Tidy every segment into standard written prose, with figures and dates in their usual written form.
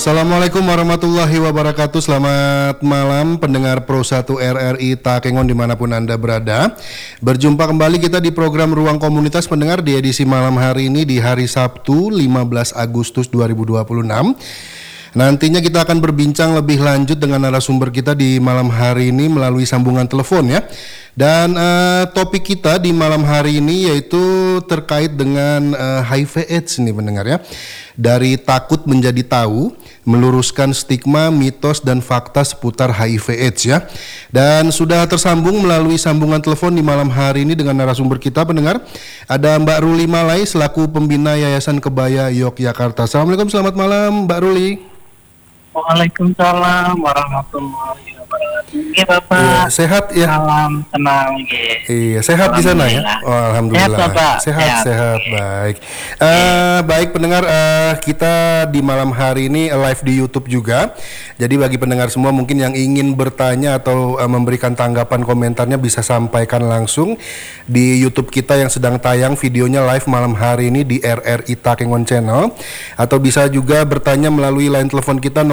Assalamualaikum warahmatullahi wabarakatuh. Selamat malam pendengar Pro 1 RRI Takengon dimanapun Anda berada. Berjumpa kembali kita di program Ruang Komunitas pendengar di edisi malam hari ini di hari Sabtu 15 Agustus 2026. Nantinya kita akan berbincang lebih lanjut dengan narasumber kita di malam hari ini melalui sambungan telepon ya. Dan topik kita di malam hari ini yaitu terkait dengan HIV/AIDS nih pendengar ya. Dari takut menjadi tahu, meluruskan stigma, mitos dan fakta seputar HIV/AIDS ya. Dan sudah tersambung melalui sambungan telepon di malam hari ini dengan narasumber kita pendengar. Ada Mbak Ruli Malai selaku pembina Yayasan Kebaya Yogyakarta. Assalamualaikum, selamat malam Mbak Ruli. Waalaikumsalam warahmatullahi wabarakatuh. Iya Bapak. Iya, sehat ya. Salam tenang ya. Iya, sehat di sana ya. Oh, alhamdulillah. Sehat. Baik. Baik pendengar, kita di malam hari ini live di YouTube juga. Jadi bagi pendengar semua mungkin yang ingin bertanya atau memberikan tanggapan komentarnya bisa sampaikan langsung di YouTube kita yang sedang tayang videonya live malam hari ini di RRI Takengon Channel, atau bisa juga bertanya melalui line telepon kita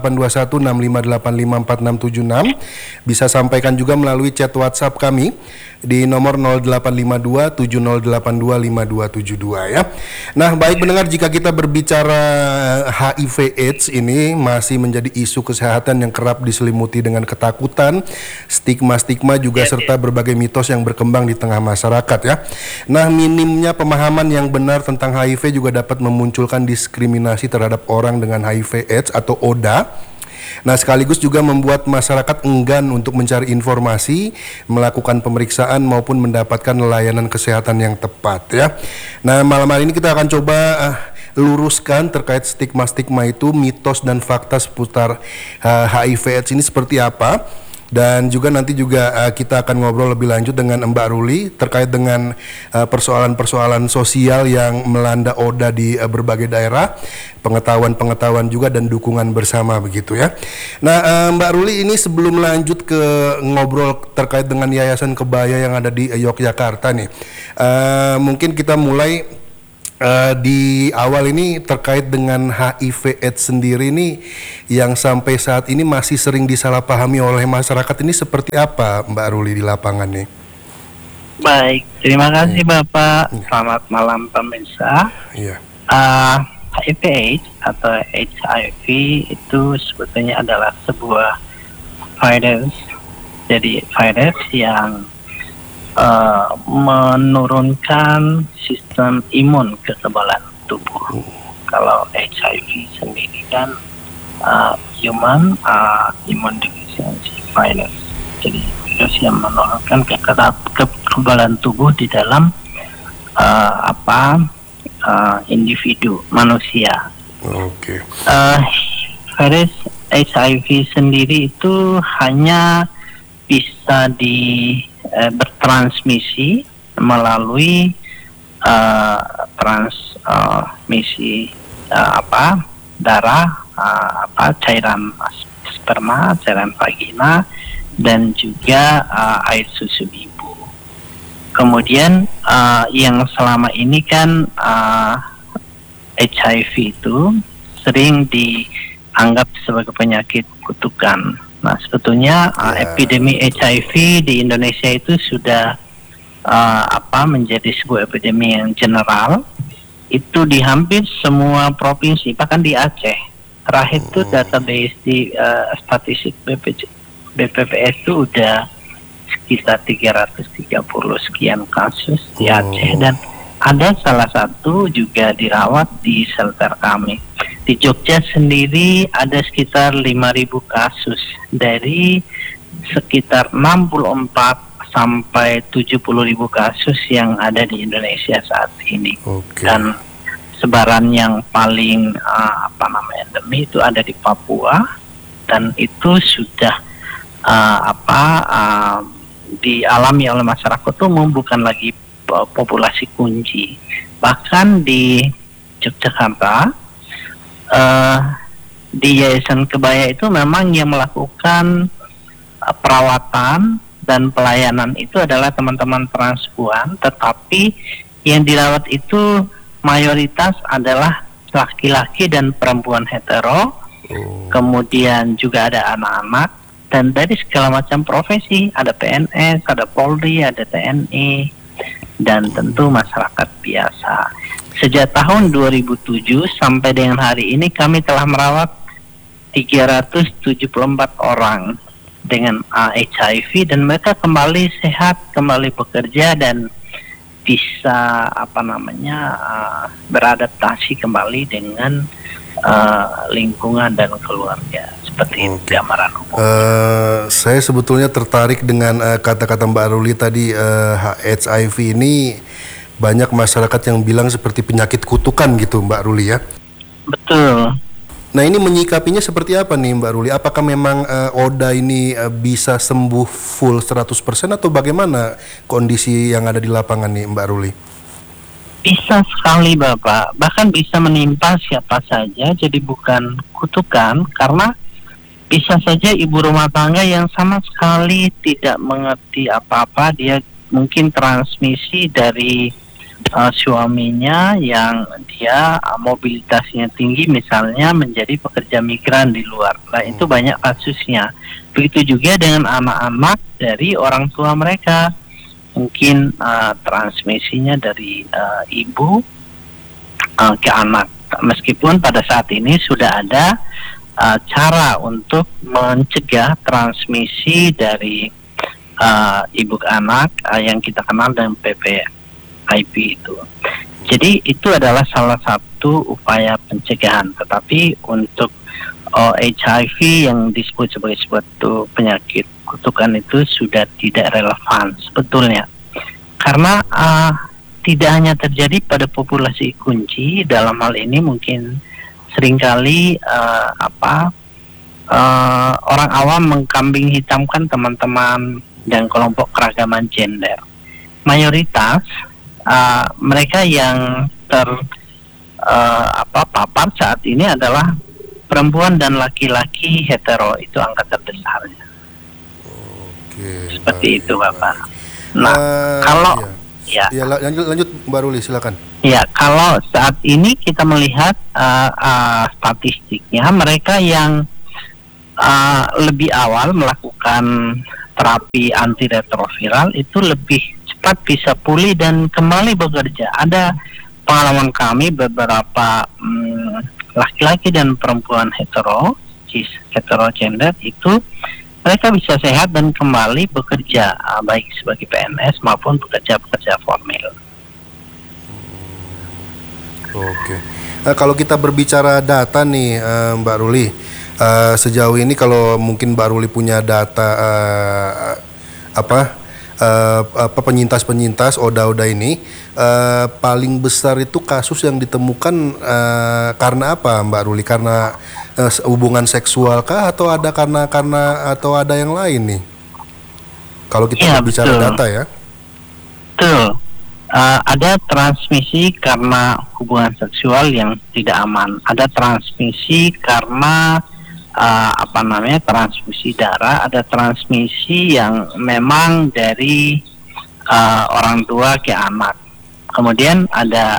082165854676. Bisa sampaikan juga melalui chat WhatsApp kami di nomor 085270825272 ya. Nah, baik pendengar, jika kita berbicara HIV/AIDS ini masih menjadi isu kesehatan yang kerap diselimuti dengan ketakutan, stigma-stigma juga serta berbagai mitos yang berkembang di tengah masyarakat ya. Nah, minimnya pemahaman yang benar tentang HIV juga dapat memunculkan diskriminasi terhadap orang dengan HIV/AIDS atau ODA. Nah, sekaligus juga membuat masyarakat enggan untuk mencari informasi, melakukan pemeriksaan maupun mendapatkan layanan kesehatan yang tepat ya. Nah, malam hari ini kita akan coba luruskan terkait stigma-stigma itu, mitos dan fakta seputar HIV/AIDS ini seperti apa. Dan juga nanti juga kita akan ngobrol lebih lanjut dengan Mbak Ruli terkait dengan persoalan-persoalan sosial yang melanda ODA di berbagai daerah, pengetahuan juga dan dukungan bersama begitu ya. Nah, Mbak Ruli, ini sebelum lanjut ke ngobrol terkait dengan Yayasan Kebaya yang ada di Yogyakarta nih, mungkin kita mulai di awal ini terkait dengan HIV/AIDS sendiri nih yang sampai saat ini masih sering disalahpahami oleh masyarakat, ini seperti apa Mbak Ruli di lapangan nih? Baik, terima kasih Bapak. Selamat malam pemirsa. Iya. HIV/AIDS atau HIV itu sebetulnya adalah sebuah virus. Jadi virus yang menurunkan sistem imun kekebalan tubuh. Kalau HIV sendiri kan human immune deficiency virus. Jadi virus yang menurunkan kekebalan tubuh di dalam individu manusia. Oke. Virus HIV sendiri itu hanya bisa bertransmisi melalui transmisi darah, cairan sperma, cairan vagina, dan juga air susu ibu. Kemudian yang selama ini kan HIV itu sering dianggap sebagai penyakit kutukan. Nah, sebetulnya epidemi HIV di Indonesia itu sudah menjadi sebuah epidemi yang general. Itu di hampir semua provinsi, bahkan di Aceh. Terakhir itu database di statistik BPPS itu udah sekitar 330 sekian kasus di Aceh, dan ada salah satu juga dirawat di shelter kami. Di Jogja sendiri ada sekitar 5.000 kasus dari sekitar 64 sampai 70.000 kasus yang ada di Indonesia saat ini. Dan sebaran yang paling endemi itu ada di Papua, dan itu sudah dialami oleh masyarakat umum, bukan lagi populasi kunci. Bahkan di Yogyakarta di Yayasan Kebaya itu memang yang melakukan perawatan dan pelayanan itu adalah teman-teman transpuan, tetapi yang dirawat itu mayoritas adalah laki-laki dan perempuan hetero kemudian juga ada anak-anak, dan dari segala macam profesi, ada PNS, ada Polri, ada TNI, dan tentu masyarakat biasa. Sejak tahun 2007 sampai dengan hari ini kami telah merawat 374 orang dengan HIV, dan mereka kembali sehat, kembali bekerja, dan bisa beradaptasi kembali dengan lingkungan dan keluarga, seperti itu gambaran umum. Saya sebetulnya tertarik dengan kata-kata Mbak Ruli tadi. HIV ini banyak masyarakat yang bilang seperti penyakit kutukan gitu, Mbak Ruli ya. Betul. Nah, ini menyikapinya seperti apa nih Mbak Ruli? Apakah memang ODA ini bisa sembuh full 100% atau bagaimana kondisi yang ada di lapangan nih Mbak Ruli? Bisa sekali Bapak, bahkan bisa menimpa siapa saja, jadi bukan kutukan, karena bisa saja ibu rumah tangga yang sama sekali tidak mengerti apa-apa, dia mungkin transmisi dari suaminya yang dia mobilitasnya tinggi, misalnya menjadi pekerja migran di luar. Nah, itu banyak kasusnya. Begitu juga dengan anak-anak dari orang tua mereka. Mungkin transmisinya dari ibu ke anak. Meskipun pada saat ini sudah ada cara untuk mencegah transmisi dari ibu ke anak yang kita kenal dengan PPIP itu. Jadi itu adalah salah satu upaya pencegahan. Tetapi untuk HIV yang disebut sebagai suatu penyakit kutukan itu sudah tidak relevan sebetulnya, karena tidak hanya terjadi pada populasi kunci. Dalam hal ini mungkin seringkali orang awam mengkambing hitamkan teman-teman dan kelompok keragaman gender. Mayoritas mereka yang terpapar saat ini adalah perempuan dan laki-laki hetero, itu angka terbesarnya. Seperti itu Bapak. Nah, kalau lanjut Mbak Ruli, silakan. Ya, kalau saat ini kita melihat statistiknya, mereka yang lebih awal melakukan terapi antiretroviral itu lebih cepat bisa pulih dan kembali bekerja. Ada pengalaman kami beberapa laki-laki dan perempuan heterogender itu mereka bisa sehat dan kembali bekerja, baik sebagai PNS maupun pekerja-pekerja formal. Oke. Nah, kalau kita berbicara data nih, Mbak Ruli, sejauh ini kalau mungkin Mbak Ruli punya data penyintas ODA ini, paling besar itu kasus yang ditemukan karena apa Mbak Ruli? Karena hubungan seksual kah, atau ada karena atau ada yang lain nih? Kalau kita berbicara data ya. Betul. Ada transmisi karena hubungan seksual yang tidak aman. Ada transmisi karena transmisi darah. Ada transmisi yang memang dari orang tua ke anak. Kemudian ada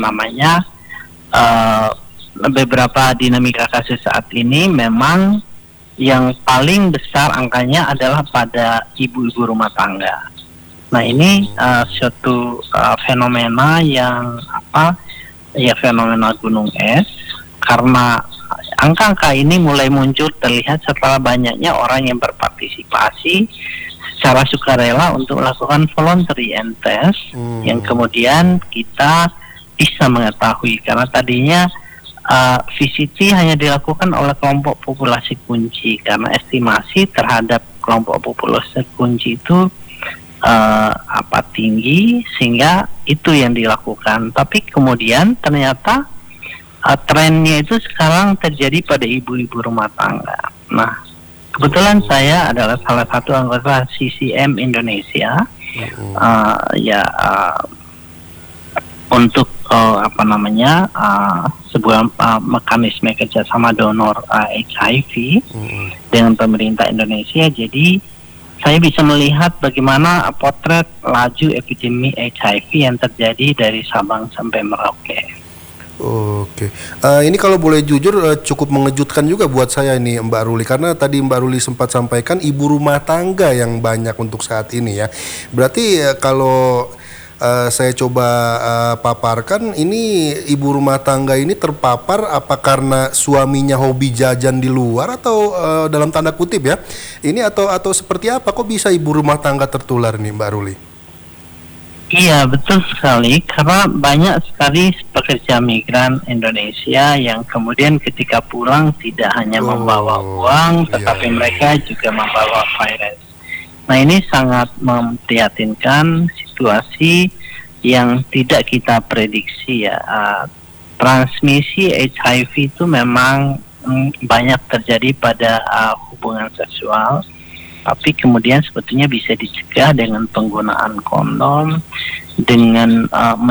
beberapa dinamika kasus saat ini memang yang paling besar angkanya adalah pada ibu-ibu rumah tangga. Nah, ini suatu fenomena yang fenomena gunung es, karena angka-angka ini mulai muncul terlihat setelah banyaknya orang yang berpartisipasi secara sukarela untuk melakukan voluntary test yang kemudian kita bisa mengetahui, karena tadinya VCT hanya dilakukan oleh kelompok populasi kunci, karena estimasi terhadap kelompok populasi kunci itu tinggi, sehingga itu yang dilakukan. Tapi kemudian ternyata trennya itu sekarang terjadi pada ibu-ibu rumah tangga. Nah, kebetulan saya adalah salah satu anggota CCM Indonesia untuk sebuah mekanisme kerjasama donor HIV dengan pemerintah Indonesia. Jadi saya bisa melihat bagaimana potret laju epidemi HIV yang terjadi dari Sabang sampai Merauke. Oke, ini kalau boleh jujur cukup mengejutkan juga buat saya ini Mbak Ruli, karena tadi Mbak Ruli sempat sampaikan ibu rumah tangga yang banyak untuk saat ini ya. Berarti kalau saya coba paparkan, ini ibu rumah tangga ini terpapar apa karena suaminya hobi jajan di luar atau dalam tanda kutip ya, ini atau seperti apa? Kok bisa ibu rumah tangga tertular nih Mbak Ruli? Iya, betul sekali. Karena banyak sekali pekerja migran Indonesia yang kemudian ketika pulang tidak hanya membawa uang, tetapi mereka juga membawa virus. Nah, ini sangat memprihatinkan, situasi yang tidak kita prediksi ya. Transmisi HIV itu memang banyak terjadi pada hubungan seksual. Tapi kemudian sebetulnya bisa dicegah dengan penggunaan kondom, dengan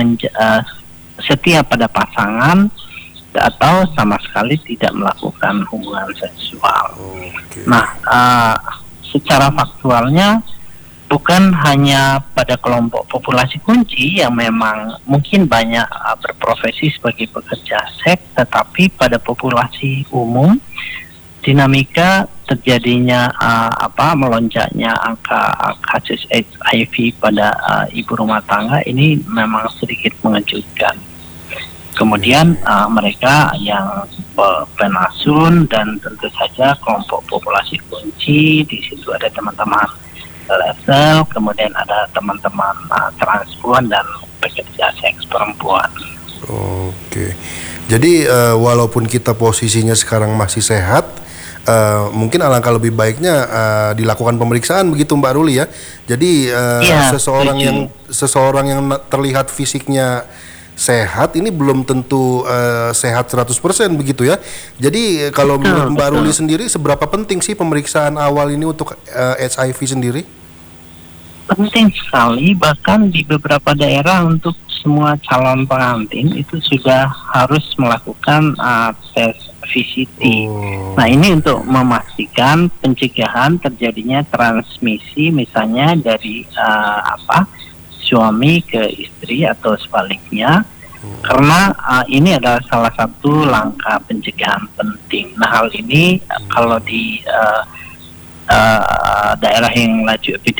setia pada pasangan, atau sama sekali tidak melakukan hubungan seksual. Nah, secara faktualnya bukan hanya pada kelompok populasi kunci yang memang mungkin banyak berprofesi sebagai pekerja seks, tetapi pada populasi umum dinamika terjadinya melonjaknya angka kasus HIV pada ibu rumah tangga ini memang sedikit mengejutkan. Kemudian mereka yang penasun dan tentu saja kelompok populasi kunci, di situ ada teman-teman LSL, kemudian ada teman-teman transpuan dan pekerja seks perempuan. Oke, jadi walaupun kita posisinya sekarang masih sehat, mungkin alangkah lebih baiknya dilakukan pemeriksaan begitu Mbak Ruli ya. Jadi seseorang yang terlihat fisiknya sehat ini belum tentu sehat 100% begitu ya. Jadi kalau menurut Mbak Ruli sendiri, seberapa penting sih pemeriksaan awal ini untuk HIV sendiri? Penting sekali, bahkan di beberapa daerah untuk semua calon pengantin itu sudah harus melakukan tes VCT. Nah, ini untuk memastikan pencegahan terjadinya transmisi misalnya dari suami ke istri atau sebaliknya, karena ini adalah salah satu langkah pencegahan penting. Nah, hal ini kalau di daerah yang laju epidemi